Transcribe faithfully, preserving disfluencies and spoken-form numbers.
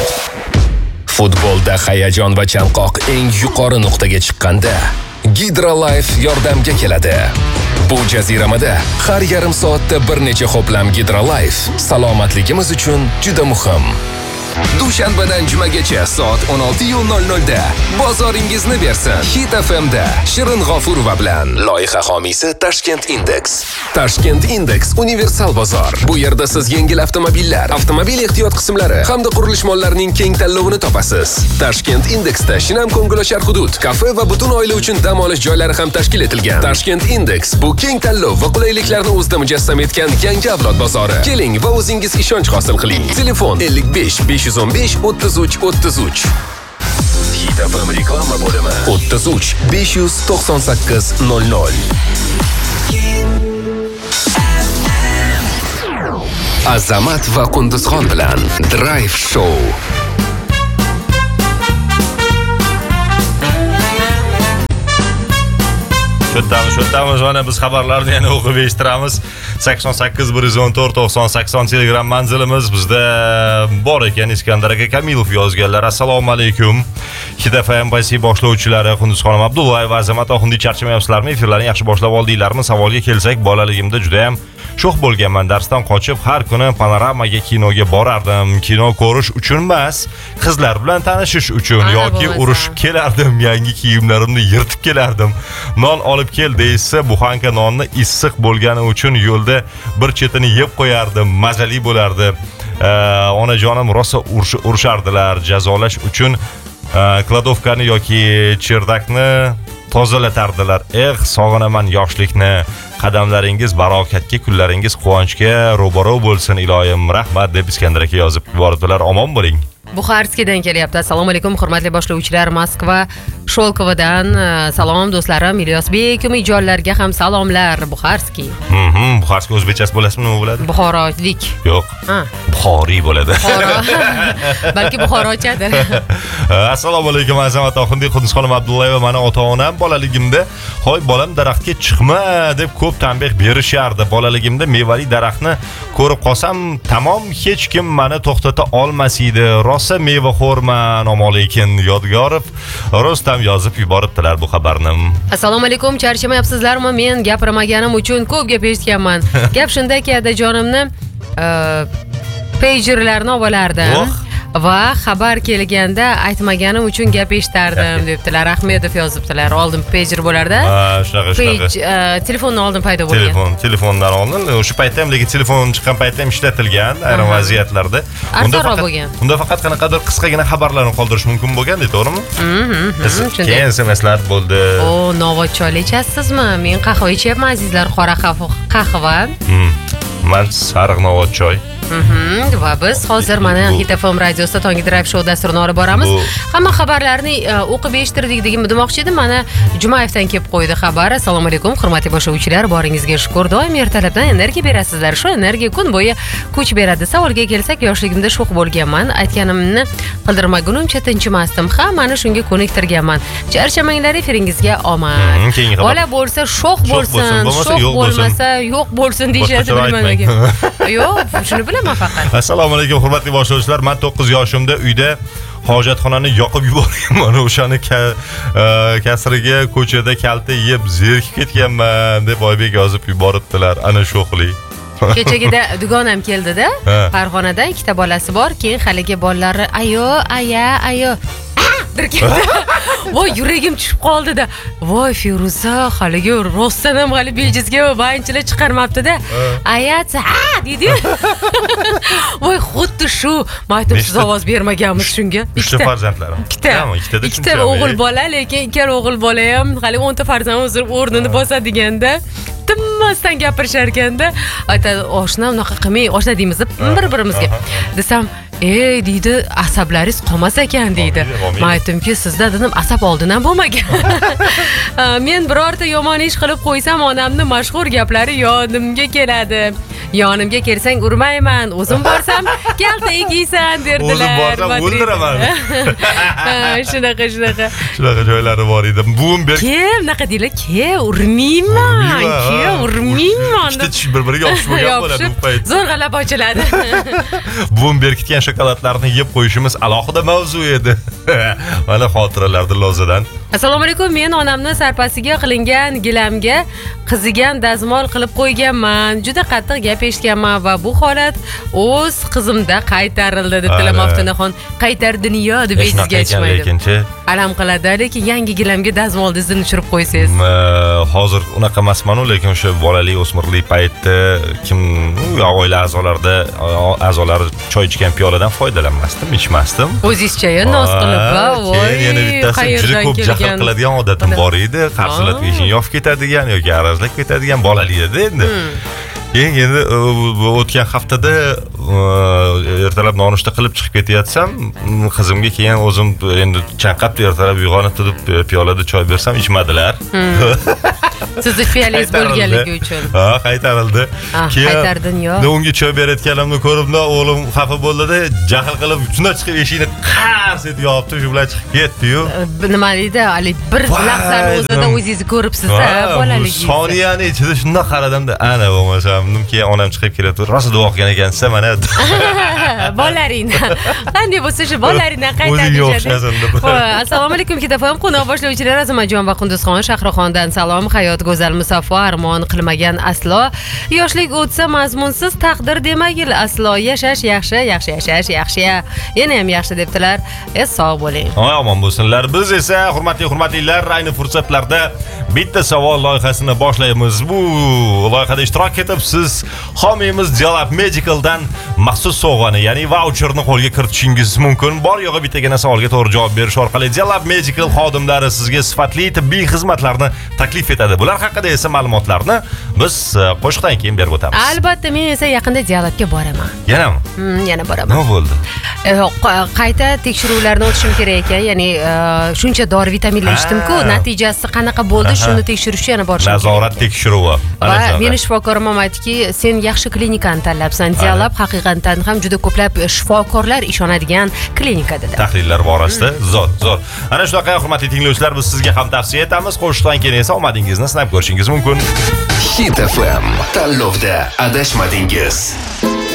Futbolda hayajon va chanqoq eng yuqori nuqtaga chiqqanda Hydrolife yordamga keladi. Bu jaziramada har yarim soatda bir necha xo'plam Hydrolife salomatligimiz uchun juda muhim. Dushanbadan jumagacha soat o'n olti nol nolda bozoringizni bersin. Hit F M'da Shirin G'ofurova bilan. Loyiha homiysi Tashkent Index. Tashkent Index universal bozor. Bu yerda siz yengil avtomobillar, avtomobil ehtiyot qismlari hamda qurilish mollarining keng tanlovini topasiz. Tashkent Indexda shinam ko'ngilochar hudud, kafe va butun oila uchun dam olish joylari ham tashkil etilgan. Tashkent Index bu keng tanlov va qulayliklarni o'zida mujassam etgan yangi avlod bozori. Keling va o'zingiz ishonch hosil qiling. Telefon ellik besh besh yuz o'n besh o'ttiz uch o'ttiz uch. Hit F M reklama bo'limi o'ttiz uch besh yuz to'qson sakkiz nol nol. Azamat va Qunduzxon bilan Drive Show. Sho'tamiz, sho'tamiz, mana biz xabarlarni yana o'qib eshittiramiz. sakson sakkiz bir yuz o'n to'rt to'qson sakson Telegram manzilimiz bizda bor ekan. Iskandar aka Kamilov yozganlar. Assalomu alaykum. Hit F M basi boshlovchilari Qunduzxonim Abdullayev va Azamat Oxundiy charchamayapsizlarmi? Efirlarni yaxshi boshlab oldinglarmi? Savolga kelsak, bolaligimda juda ham sho'x bo'lganman. Darsdan qochib har kuni panoramaga kinoga borardim. Kino ko'rish uchun emas, qizlar bilan tanishish uchun yoki urushib kelardim. Yangi kiyimlarimni yirtib kelardim. Non olib kel deysa, buxanka nonni issiq bo'lgani uchun yo'lda bir chetini yeb qo'yardim. Mazali bo'lardi. Onajonim rosa urishardilar. Jazolash uchun kladovkani yoki cherdakni tozalatardilar. Eh, sog'inaman yoshlikni. Qadamlaringiz barokatga, kunlaringiz quvonchga ro'baro bo'lsin iloyim. Rahmat deb Iskandar aka yozib yubordilar. Omon bo'ling. Buxarskidan kelyapti. Assalomu alaykum hurmatli boshlovchilar. Moskva Sholkovadan salom do'stlarim. Ilyosbek umijonlarga ham salomlar. Buxarskiy. Mhm, Buxarskiy o'zbekchasi bo'lasizmi, nima bo'ladi? Buxorolik. Yo'q. Ha. Buxoriy bo'ladi. Balki buxorochadir. Assalomu alaykum Azamat Oxundiy, Qunduzxonim Abdullayeva. Mana ota-onam bolaligimda "Hoy bolam daraxtga chiqma" deb ko'p tanbeh berishardi. Bolaligimda mevali daraxtni ko'rib qolsam, tamom hech kim meni to'xtata olmas edi. Rosa mevaxo'rman. Omon-lekin Yodgorov Rostam yozib yuboribdilar bu xabarni. Assalomu alaykum, charchamayapsizlarmi? Men gapirmaganim uchun ko'p gap eshitganman. Gap shundaki, adajonimni pagerlarni olardim va xabar kelganda aytmaganim uchun gap eshitardim debdilar. Ahmedov yozibdilar. Oldin pager bo'larda. Ha, shunaqa shunaqa. Telefonni oldin paydo bo'lgan. Telefon, telefondan oldin. O'sha paytda ham lekin telefon chiqqan paytda ham ishlatilgan ayrim vaziyatlarda. Unda faqat bo'lgan. Unda faqat qanaqadir qisqagina xabarlarni qoldirish mumkin bo'lgandi, to'g'rimi? Mhm. Keyin S M Slar bo'ldi. O, novot choy ichyapsizmi? Men qahva ichyapman azizlar, qora qahva. Men sariq novot choy. Mhm. Va biz hozir mana Hit F M radiosida Tongi Drive Show dasturini olib boramiz. Hamma xabarlarni o'qib eshittirdik degan demoqchi edim. Mana Jumayevdan kelib qo'ydi xabar. Assalomu alaykum hurmatli boshlovchilar, boringizga shukr. Doim ertalabdan energiya berasizlar. Shu energiya kun bo'yi kuch beradi. Savolga kelsak, yoshligimda sho'x bo'lganman. Aytganimni qildirmagunimcha tinchimasdim. Hammani shunga ko'niktirganman. Charchamanglar, efiringizga omad. Bola bo'lsa sho'x bo'lsin, sho'x bo'lmasa yo'q bo'lsin deyishadi bilmagan. Yo'q, shuni bilaman faqat. Assalomu alaykum hurmatli boshlovchilar. Men to'qqiz yoshimda uyda hojatxonani yoqib yuborganman. O'shani kasriga ko'chada kalta yeb zerikib ketganman deb Oybek yozib yuboribdilar. Ana sho'xlik. Kechagida dugonam keldida, Farg'onada ikkita bolasi bor. Keyin haligi bolalari ayo, aya, ayo dirkadi. Voy, yuragim tushib qoldi-da. Voy, Feruza, haligi rostdan ham hali bejizga baynchilar chiqarmabdi-da. Ayat, ha, dedi. Voy, xuddi shu. Maytum siz ovoz bermaganmiz shunga. Ikkita farzandlarim. Ikkita. Ikkita ikkita o'g'il bola, lekin ikkala o'g'il bola ham hali o'nta farzand o'zib o'rnini bosadiganda tinmasdan gapirishar ekanda, aytadi, "Oshna, unaqa qilmang, oshna deymiz bir-birimizga." Desam, "Ey," deydi, "asablaringiz qolmas ekan," deydi. Men aytdimki, sizda dedim, asab oldindan bo'lmagan. Men birorta yomon ish qilib qo'ysam, onamning mashhur gaplari yodimga keladi. yonimga kelsang urmayman, o'zim borsam kalta egiysan derdilar. O'zim borsam o'ldiraman. Shunaqa, shunaqa. Shunaqa joylari bor edi. Buvim ber. Kim, naqa deylar? Ke, urmayman. Ke, urmayman. Ikkita tish bir-biriga yopishmagan bo'ladi bu payt. Zo'rg'alab ochiladi. Buvim berkitgan shokoladlarni yeb qo'yishimiz alohida mavzu edi. Mana xotiralarni lozadan. Assalomu alaykum. Men onamni sarpasiga qilingan gilamga qizigan dazmol qilib qo'yganman. Juda qattiq gap eshitganman va bu holat o'z qizimda qaytarildi deb Tilamoftinaxon. Qaytardiniyo deb esingizga aytmaydi. Alam qiladi, lekin yangi gilamga dazmolni izini tushirib qo'ysangiz. Hozir unaqa emasman-ku, lekin o'sha bolalik, o'smirlik paytda kim oila a'zolarida a'zolari choy ichgan piyoladan foydalanmasdim, ichmasdim. O'zingizcha noz qilib, voy. Yana bittasi juda ko'p jahl qiladigan odatim bor edi. Qarsilatga ishing yopib ketadigan yoki arazlab ketadigan bolalikda endi. Keyin endi o'tgan haftada ertalab nonushta qilib chiqib ketayotsam, qizimga keyin o'zim endi chanqab ertalab uyg'onib turib piyolada choy bersam ichmadilar. Sizni felingiz bo'lganligi uchun. Ha, qaytarildi. Qaytardin-yo. Unga choy berayotganimni ko'rib, o'g'lim xafa bo'ldi-da, jahl qilib shunday chiqib eshikni qars etib yopdi, shu bilan chiqib ketdi-yu. Nima deydi? Ali bir lahzani o'zida o'zingizni ko'ribsiz-a, bolaligingiz. Soniyani ichida shunday qaradimda, ana bo'lmasam, keyin onam chiqib keladi. Rosa duo qilgan ekansiz, mana. Bolalaringni. Qanday bo'lsa shu bolalaringdan qaytadi. Assalomu alaykum, Kitafam qo'noq boshlovchilar Azimajon va Qunduzxon Shahroxondan salom. Hayot go'zal, musaffo, armon qilmagan aslo. Yoshlik o'tsa mazmunsiz taqdir demagil aslo. Yashash yaxshi, yaxshi yashash yaxshi. Yana ham yaxshi debdilar. E sog' bo'ling. Voy omon bo'lsinlar. Biz esa hurmatli hurmatlilar, ayni fursatlarda bitta savol loyihasini boshlaymiz. Bu loyihada ishtirok etib siz homiyimiz Dialab Medical'dan maxsus sovg'ani, ya'ni voucherni qo'lga kiritishingiz mumkin. Bor yo'g'i bittagina savolga to'g'ri javob berish orqali Dialab Medical xodimlari sizga sifatli tibbiy xizmatlarni taklif etadi. Bular haqida esa ma'lumotlarni biz qo'shiqdan keyin berib o'tamiz. Albatta, men esa yaqinda Dialabga boraman. Yanami? Hmm, yana boraman. Nima bo'ldi? Qayta tekshiruvlarni o'tishim kerak ekan, ya'ni shuncha dori vitaminlar ichdim-ku, natijasi qanaqa bo'ldi, shuni tekshirishga yana borishim kerak. Nazorat tekshiruvi. Va meni shifokorim aytdiki, sen yaxshi klinikani tanlabsan. Dialab haqiqatan ham juda ko'plab shifokorlar ishonadigan klinika dedi. Tahlillar borasida zo'r, zo'r. Ana shunaqa hurmatli tinglovchilar, biz sizga ham tavsiya etamiz. Qo'shiqdan keyin esa omadingizni sinab ko'rishingiz mumkin. Hit F M tanlovda adashmadingiz.